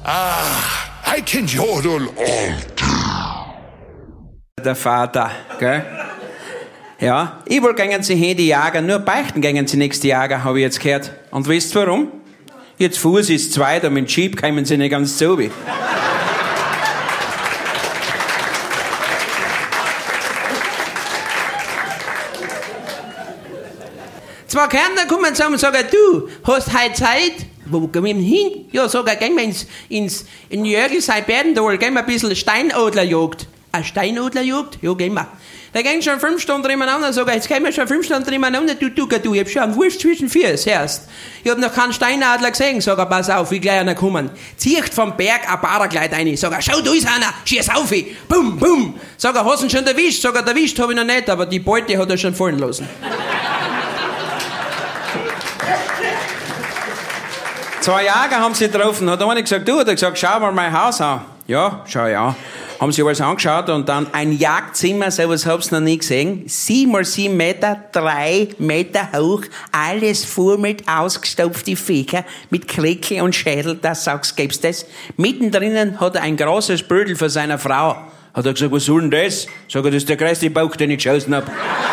I can jodel all. Der Vater, gell? Ja, ich will gehen Sie hin, die Jager, nur beichten gehen Sie nächste Jager, habe ich jetzt gehört. Und wisst ihr warum? Jetzt Fuß ist zweit und mit dem Jeep kommen Sie nicht ganz zu. Zwei Kärntner kommen zusammen und sagen, du, hast heute Zeit? Wo gehen wir hin? Ja, sag ich, gehen wir in Jörgl, sein Berdendal, gehen wir ein bisschen Steinadlerjagd. Eine Steinadlerjagd? Ja, gehen wir. Da gehen schon 5 Stunden nebeneinander, sag ich, jetzt gehen wir schon 5 Stunden nebeneinander, du, ich hab schon einen Wurst zwischen Füßen, hörst. Ich hab noch keinen Steinadler gesehen, sag ich, pass auf, wie gleich einer kommen. Zieht vom Berg ein Paragleit rein, sag ich, schau, da ist einer, schieß auf, bum, bum. Sag ich, hast du ihn schon erwischt? Sag ich, erwischt hab ich noch nicht, aber die Beute hat er schon fallen lassen. 2 Jäger haben sie getroffen, hat einer gesagt, du, hat er gesagt, schau mal mein Haus an. Ja, schau ich an. Haben sie alles angeschaut und dann ein Jagdzimmer, sowas hab's noch nie gesehen. 7 mal 7 Meter, 3 Meter hoch, alles voll mit ausgestopften Viecher, mit Kleckel und Schädel, das sagst, gibt's das. Mittendrin hat er ein großes Bödel für seine Frau. Hat er gesagt, was soll denn das? Sag ich, das ist der größte Bauch, den ich geschossen hab.